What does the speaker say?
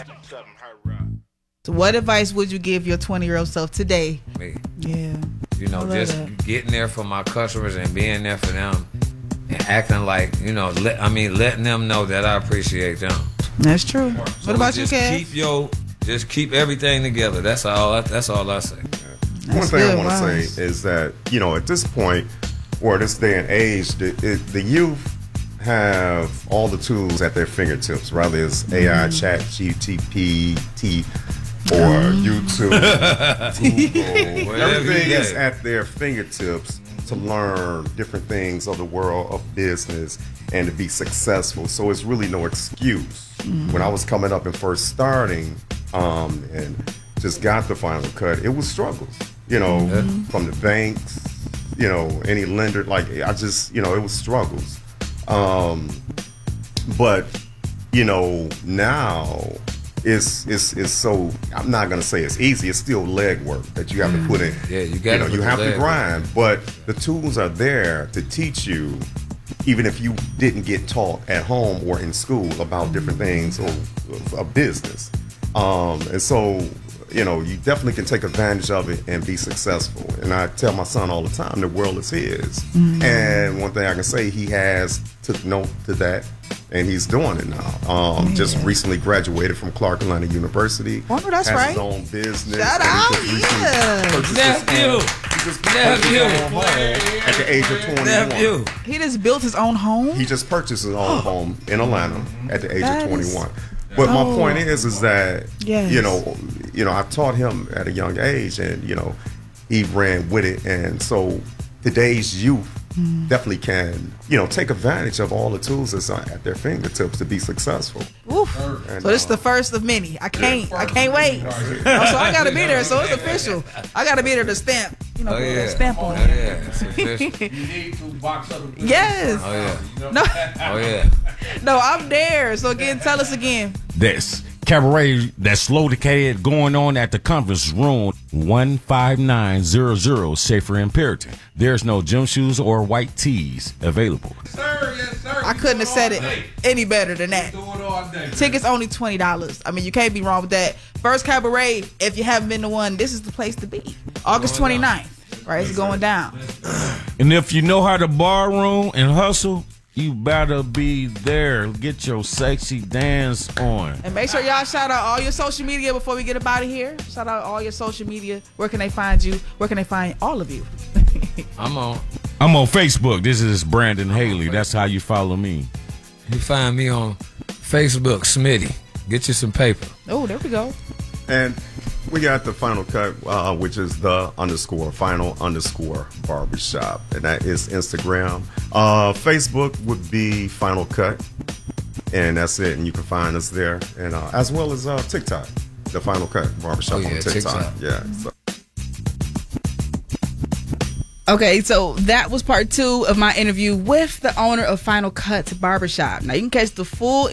So what advice would you give your 20-year-old self today? Me. Yeah. You know, just getting there for my customers and being there for them and acting like, you know, letting them know that I appreciate them. That's true. So what about you, Kev? Just keep everything together. That's all I say. One thing I want to say is that, you know, at this point, or this day and age, the youth have all the tools at their fingertips, whether it's AI, Chat, GPT, or YouTube, Google. Everything is at their fingertips to learn different things of the world of business and to be successful. So it's really no excuse. When I was coming up and first starting and just got the Final Cut, it was struggles, you know, from the banks, you know, any lender. Like, I just, you know, it was struggles. But, you know, now it's so, I'm not going to say it's easy. It's still leg work that you have to put in. Yeah, you have to grind, but the tools are there to teach you, even if you didn't get taught at home or in school about different things of business. And so, you know, you definitely can take advantage of it and be successful. And I tell my son all the time, the world is his. And one thing I can say, he has took note to that, and he's doing it now. Just recently graduated from Clark Atlanta University. Oh, that's has right. His own business. Shout out, Nephew. At the age of 21. He just built his own home? He just purchased his own home in Atlanta at the age of 21. But my point is that, you know, I taught him at a young age, and, you know, he ran with it. And so today's youth definitely can, you know, take advantage of all the tools that's at their fingertips to be successful. And, so this is the first of many. I can't wait. So I got to be there. So it's official. I got to be there to stamp, you know, put that stamp on it. It's official. You need to box up. Yes. No, I'm there. So again, tell us again. This cabaret that's located going on at the conference room 15900 Schaefer and Puritan. There's no gym shoes or white tees available. Yes, sir. I couldn't have said it any better than that. Tickets only $20. I mean, you can't be wrong with that. First cabaret, if you haven't been to one, this is the place to be. August 29th, right? It's going down. And if you know how to bar room and hustle, you better be there. Get your sexy dance on. And make sure y'all shout out all your social media before we get up out of here. Shout out all your social media. Where can they find you? Where can they find all of you? I'm on Facebook. This is Brandon Haley. That's how you follow me. You find me on Facebook, Smitty. Get you some paper. Oh, there we go. And we got the Final Cut, which is the _final_ barbershop. And that is Instagram. Facebook would be Final Cut. And that's it. And you can find us there. And as well as TikTok, the Final Cut barbershop on TikTok. Yeah. So. Okay, so that was part 2 of my interview with the owner of Final Cut Barbershop. Now you can catch the full